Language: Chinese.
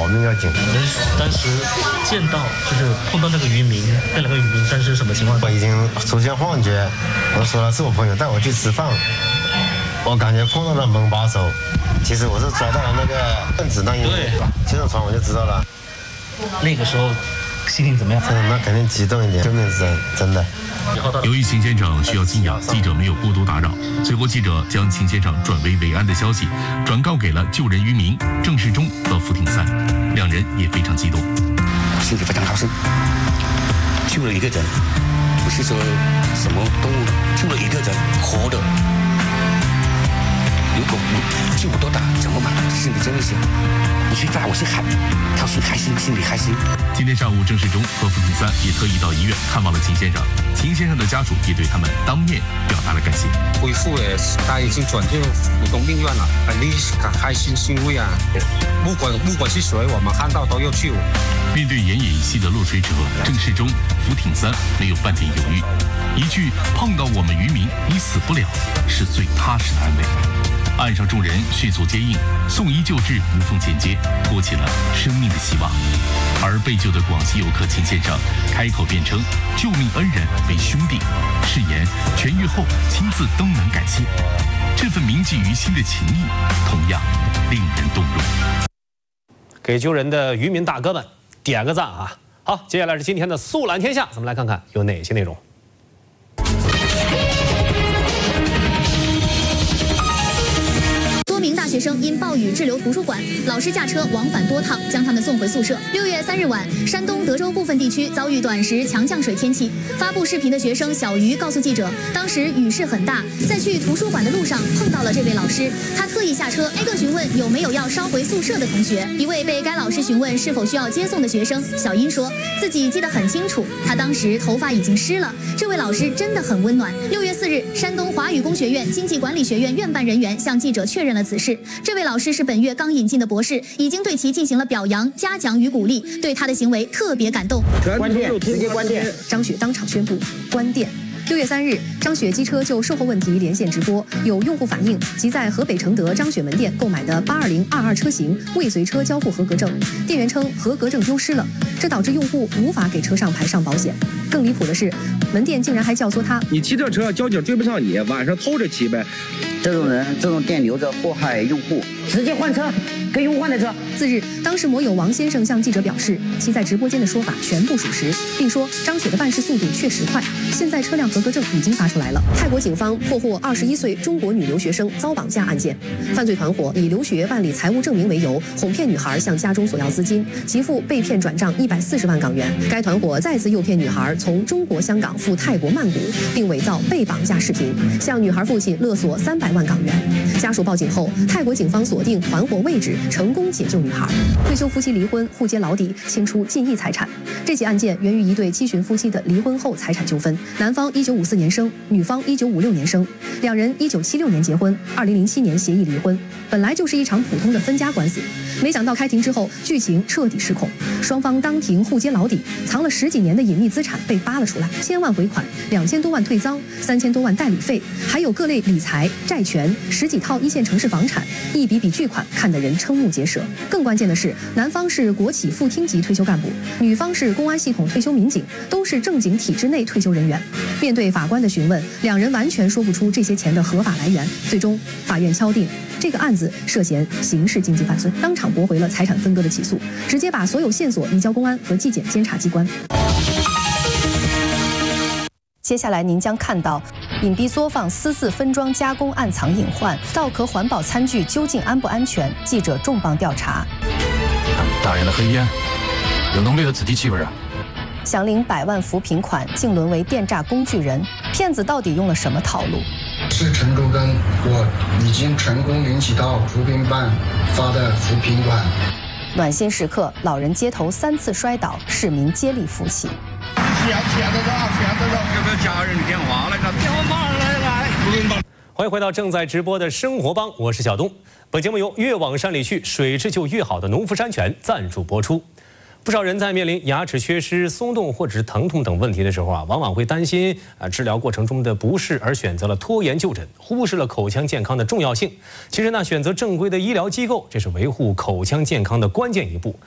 命要紧。 当时见到就是碰到那个渔民，跟那个渔民，但是什么情况？ 我已经出现幻觉，我说了是我朋友带我去吃饭，我感觉碰到了门把手，其实我是抓到了那个分子那一幕，这种船我就知道了。 那个时候心情怎么样？ 那肯定激动一点，救命之恩，真的。 由于秦先生需要静养，记者没有过多打扰。随后，记者将秦先生转危为安的消息转告给了救人渔民郑世忠和付挺三，两人也非常激动。 我心里非常高兴，救了一个人，不是说什么动物，救了一个人活的。如果我救不到他怎么办？心里真的是不去抓，我是他是开心，心里开心。 今天上午，郑世忠和付挺三也特意到医院看望了秦先生。秦先生的家属也对他们当面表达了感谢。 恢复他已经转进浦东病院了，肯定是开心欣慰啊！不管是谁，我们看到都要救。 面对奄奄一息的落水者，郑世忠、付挺三没有半点犹豫，一句“碰到我们渔民，你死不了”是最踏实的安慰。岸上众人迅速接应，送医救治，无缝衔接，托起了生命的希望。而被救的广西游客秦先生开口辩称救命恩人为兄弟，誓言痊愈后亲自登门感谢。这份铭记于心的情谊，同样令人动容。 给救人的渔民大哥们点个赞啊！好，接下来是今天的速览天下，咱们来看看有哪些内容。 多名大学生因暴雨滞留图书馆，老师驾车往返多趟，将他们送回宿舍。6月3日晚，山东德州部分地区遭遇短时强降水天气。发布视频的学生小鱼告诉记者，当时雨势很大，在去图书馆的路上碰到了这位老师，他特意下车挨个询问有没有要捎回宿舍的同学。一位被该老师询问是否需要接送的学生小英说，自己记得很清楚，他当时头发已经湿了。这位老师真的很温暖。6月4日，山东华语工学院经济管理学院院办人员向记者确认了此事。这位老师是本月刚引进的博士，已经对其进行了表扬、嘉奖与鼓励，对他的行为特别感动。 关店，直接关店。 张雪当场宣布关店。6月3日，张雪机车就售后问题连线直播，有用户反映其在河北承德张雪门店购买的82022车型未随车交付合格证，店员称合格证丢失了，这导致用户无法给车上牌上保险。更离谱的是，门店竟然还教唆他： 你骑这车，交警追不上你，晚上偷着骑呗。 这种人，这种店留着祸害用户，直接换车，给用户换的车。 次日，当事某友王先生向记者表示，其在直播间的说法全部属实，并说张雪的办事速度确实快，现在车辆合格证已经发出来了。泰国警方破获21岁中国女留学生遭绑架案件，犯罪团伙以留学办理财务证明为由，哄骗女孩向家中索要资金，其父被骗转账140万港元。该团伙再次诱骗女孩从中国香港赴泰国曼谷，并伪造被绑架视频，向女孩父亲勒索300万港元。家属报警后，泰国警方锁定团伙位置，成功解救女孩。退休夫妻离婚，互揭老底，清出近亿财产。这起案件源于一对七旬夫妻的离婚后财产纠纷。男方1954年生，女方1956年生，两人1976年结婚，2007年协议离婚。本来就是一场普通的分家官司，没想到开庭之后，剧情彻底失控，双方当庭互揭老底，藏了10几年的隐秘资产被扒了出来，1000万回款，2000多万退赃，3000多万代理费，还有各类理财、债权，10几套1线城市房产，一笔笔巨款，看得人瞠目结舌。更关键的是，男方是国企副厅级退休干部，女方是公安系统退休民警，都是正经体制内退休人员。面对法官的询问，两人完全说不出这些钱的合法来源。最终，法院敲定这个案子涉嫌刑事经济犯罪，当场驳回了财产分割的起诉，直接把所有线索移交公安和纪检监察机关。接下来您将看到隐蔽作坊私自分装加工暗藏隐患，稻壳环保餐具究竟安不安全？记者重磅调查。 大烟的黑烟，有浓烈的子弟气味啊！ 想领100万扶贫款，竟沦为电诈工具人，骗子到底用了什么套路？ 是陈竹根，我已经成功领取到扶贫办发的扶贫款。 暖心时刻，老人街头3次摔倒，市民接力扶起。 钱得到，有没有家人电话来着？电话马上来。 欢迎回到正在直播的生活帮，我是小东。本节目由越往山里去，水质就越好的农夫山泉赞助播出。不少人在面临牙齿缺失、松动或者是疼痛等问题的时候往往会担心治疗过程中的不适，而选择了拖延就诊，忽视了口腔健康的重要性。其实呢，选择正规的医疗机构，这是维护口腔健康的关键一步。